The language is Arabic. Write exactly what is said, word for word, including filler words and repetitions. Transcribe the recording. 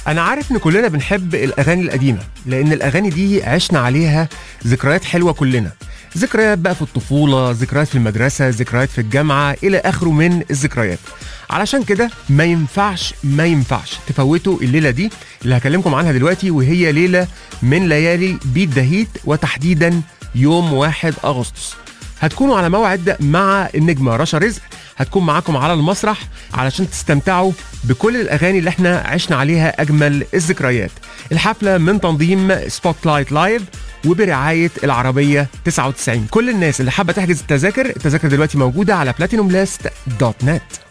أنا عارف إن كلنا بنحب الأغاني القديمة، لأن الأغاني دي عشنا عليها ذكريات حلوة كلنا. ذكريات بقى في الطفولة، ذكريات في المدرسة، ذكريات في الجامعة، إلى آخره من الذكريات. علشان كده ما ينفعش ما ينفعش تفوتوا الليلة دي اللي هكلمكم عنها دلوقتي، وهي ليلة من ليالي بيت دهيت، وتحديدا يوم واحد أغسطس. هتكونوا على موعد مع النجمة رشا رزق، هتكون معاكم على المسرح علشان تستمتعوا بكل الأغاني اللي احنا عشنا عليها أجمل الذكريات. الحفلة من تنظيم سبوت لايت لايف وبرعاية العربية تسعة وتسعين. كل الناس اللي حابة تحجز التذاكر، التذاكر دلوقتي موجودة على بلاتينوم لاست دوت نت.